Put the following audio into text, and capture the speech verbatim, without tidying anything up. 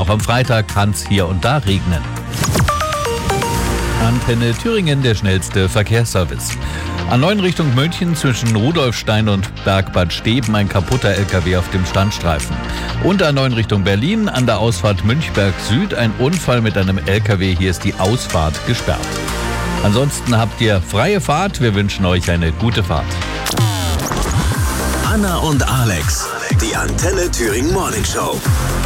Auch am Freitag kann es hier und da regnen. Antenne Thüringen, der schnellste Verkehrsservice. A neun Richtung München zwischen Rudolfstein und Bergbad Steben ein kaputter L K W auf dem Standstreifen. Und A neun Richtung Berlin an der Ausfahrt Münchberg Süd ein Unfall mit einem L K W. Hier ist die Ausfahrt gesperrt. Ansonsten habt ihr freie Fahrt. Wir wünschen euch eine gute Fahrt. Anna und Alex, die Antenne Thüringen Morning Show.